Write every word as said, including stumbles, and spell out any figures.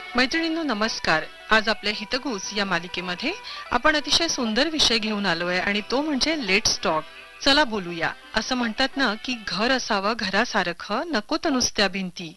मैत्रिणींनो नमस्कार. आज आपल्या हितगुज या मालिकेमध्ये आपण अतिशय सुंदर विषय घेऊन आलोय आणि तो म्हणजे लेट्स टॉक. चला बोलूया. असं म्हणतात ना की घर असावं घरासारखं, नको तर नुसत्या भिंती.